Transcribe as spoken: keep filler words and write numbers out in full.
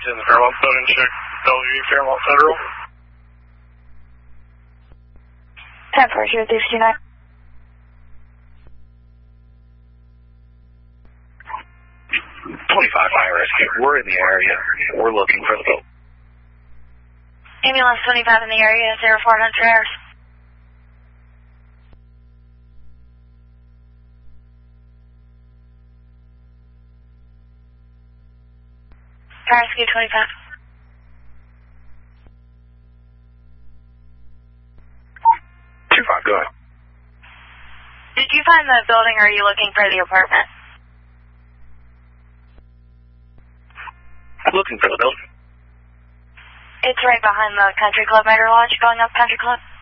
in the Fairmont building, check W Fairmont Federal. ten four zero three two nine. twenty-five fire rescue. We're in the area. We're looking for the boat. Ambulance twenty-five in the area, zero four hundred hours. Fire rescue twenty-five. two five, go ahead. Did you find the building or are you looking for the apartment? I'm looking for the building. It's right behind the Country Club Motor Lodge going up Country Club.